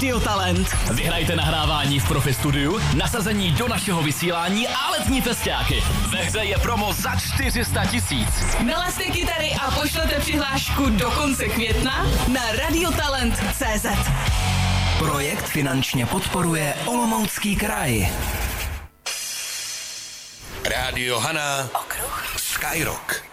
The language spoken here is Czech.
Radio Talent. Vyhrajte nahrávání v Profi Studiu, nasazení do našeho vysílání a letní festiáky. Ve hře je promo za 400 000. Nalaste kytary a pošlete přihlášku do konce května na radiotalent.cz. Projekt finančně podporuje Olomoucký kraj. Rádio Hana. Okruh. Skyrock.